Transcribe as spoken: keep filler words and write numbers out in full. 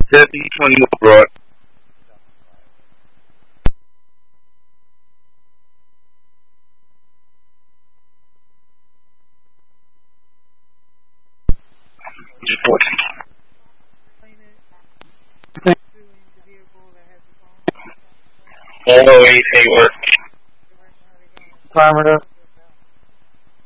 Seventy twenty abroad. Oh, anything work. Climb it up.